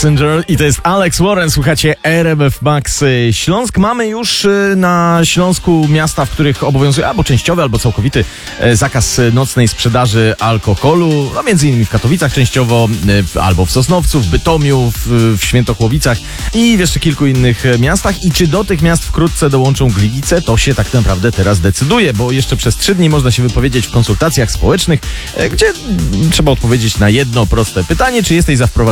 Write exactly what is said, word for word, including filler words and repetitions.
Passenger i to jest Alex Warren, słuchacie R M F Max Śląsk. Mamy już na Śląsku miasta, w których obowiązuje albo częściowy, albo całkowity zakaz nocnej sprzedaży alkoholu, no między innymi w Katowicach częściowo, albo w Sosnowcu, w Bytomiu, w, w Świętokłowicach i w jeszcze kilku innych miastach. I czy do tych miast wkrótce dołączą Gliwice, to się tak naprawdę teraz decyduje, bo jeszcze przez trzy dni można się wypowiedzieć w konsultacjach społecznych, gdzie trzeba odpowiedzieć na jedno proste pytanie, czy jesteś za wprowadzeniem